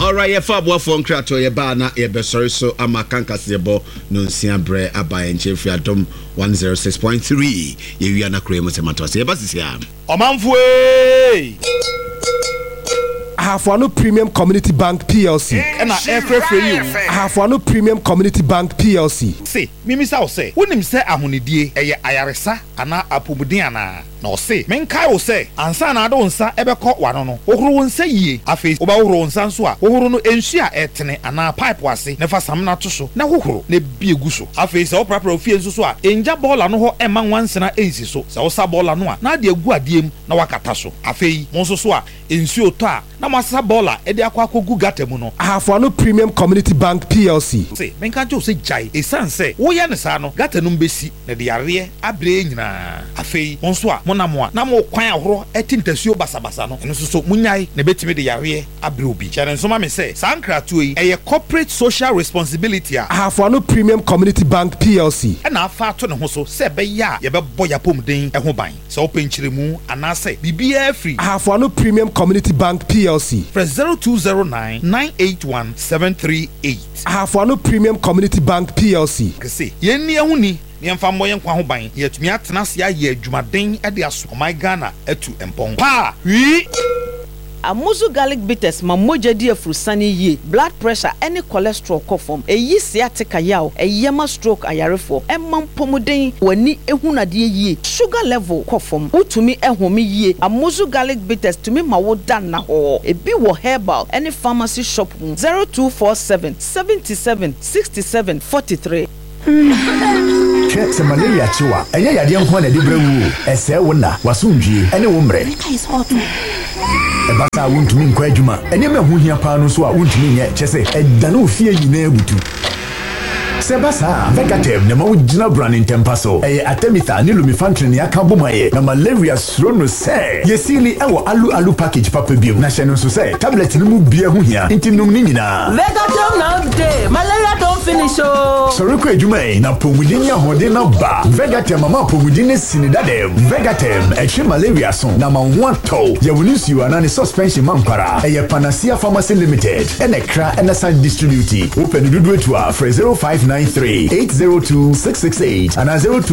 Alright, your father phone crato your bana your besori so ama kankasebo no nsiabre abaye nchefia dom 106.3 ye wi na kremo sematoase yebasisia Omanfue Ahafwano Premium Community Bank PLC. And every you. Ahafwano Premium Community Bank PLC. Say, Mimi say, when him say ahunidie, ayaresa, ana apumudiana. No say, menkai will say, ansa na adonsa ebeko wanono. Ohuru say ye, afi oba ohuru nsanswa. Ohuru no enshia etene ana pipe wase. Nefa samna tuso. Na ohuru ne bieguso. Afi se oprapra ofie nsuso a enja bola no ho ema nwansena ensi so. Se osa bola no a na de agu adiem na wakata so. Afi monsoso a ensuo to a na masa bola ede akwa kogu gatemu no. Ahafwano Premium Community Bank PLC. Say, menka jo say jai. Esan say, wo ya ne sa no gatenum besi na de yare abre nyina. Afi monso a monamwa na mo kwan ahoro etintasuo basabasa no eno so munyai na betimi de yare abre obi chane so ma me say sankratu yi eye corporate social responsibility a Ahafwano Premium Community Bank PLC na afa to ne ho so se be ya ye be boya pomden ho ban se openchiremu anase bibia free Ahafwano Premium Community Bank PLC press 0209981738 Ahafwano Premium Community Bank PLC kese yenni ehuni Niamfa moye nkwa ho ban yetumi atena se aye adwumaden ede aso my Ghana etu empon pa wi Amuzu garlic bitters ma moja di afrusani ye blood pressure any cholesterol kofom eyi sciatica yaw eyema stroke ayarefo emam pomuden wani ehunade ye sugar level kofom utumi ehome ye Amuzu garlic bitters tumi ma wodan na ho ebi wo herbal any pharmacy shop 0247 77 67 43 Check malaria chiwa enya yade nko na de brewu ese wona wasundwie ene wo mre ebata wontumi nko adwuma ene me ho hia pa no so a wontumi nye chese edane ofie nyina ebutu Sebasa Vegatem ne mawu jina branding tempaso eye Artemether ne Lumefantrine ya ka bomaye na malaria suro no se yesili ewo alu package papa biom na hyeno so se tablet no mu bia ho hia intinum ni nyina Vegatem now day malaria don't finish oh sorry ko adwuma na pomudin ya hode na ba Vegatem mama pomudin ne sinidadem Vegatem eche malaria so na manwa to ye wonisi wana ne suspension mankwara eye Panacea Pharmacy Limited ene kra ene san distribute open dudu etu a 0593-802-668 and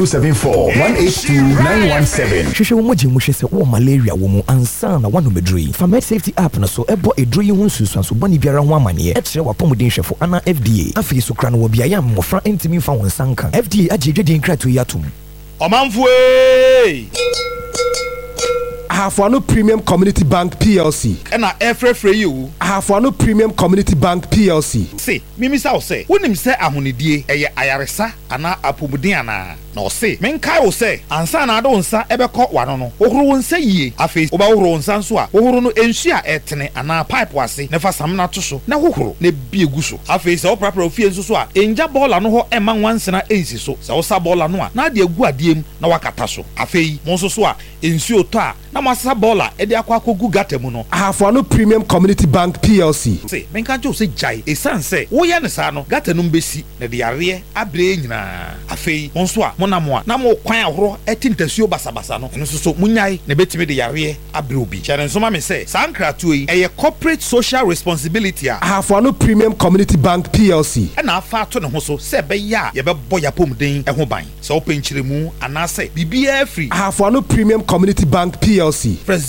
0274-182-917. Shusha umoji mushese uwa malaria wumu ansa na wanu medri. Famed Safety App na so ebo edri yunsu swansu bani biara wamanie. Etre wapomu shefo ana FDA. Afi sukrano wabiaya mwafra intimi mfa wansanka. FDA ajije dinkratu yatum. Omanfue Ahafwano Premium Community Bank PLC. Na every you. Ahafwano Premium Community Bank PLC. Say, Mimi say, wonim say ahunidie eye ayaresa ana apumudiana. No say, menkai wo say, ansa na adonsa ebeko wanono. Ohuru wonse ye, afi oba ohuru nsanso a, ohuru no enhia etene ana pipe wase, nefa samna tuso, na ohuru ne bieguso. Afi se oprapra ofie nso a, enja bola no ho ema nwansena ensi so. Se osa bola no a, na de agu adiem na wakata so. Afi monso so a, ensuo to a, na masa bola ede akwa kogu gatemu no. Ahafwano Premium Community Bank PLC. Say, menka jo say jai, esan say, wo ya ne sa no, gatenum besi na de yare abre nyina. Afi monso a monamwa na mo kwan ahoro etintasuo basabasa no eno so munyai na betimi de yare abre obi chane so ma me say sankratu yi eye corporate social responsibility a Ahafwano Premium Community Bank PLC na afa to ne ho so se be ya ye be boya pomden ho ban se openchiremu anase bibia free Ahafwano Premium Community Bank PLC press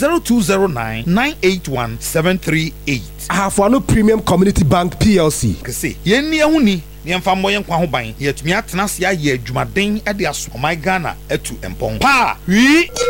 0209981738 Ahafwano Premium Community Bank PLC kese yenni ehuni Niamfa moye nkwa ho ban yetumi atena se aye adwumaden ede aso my Ghana etu empon pa wi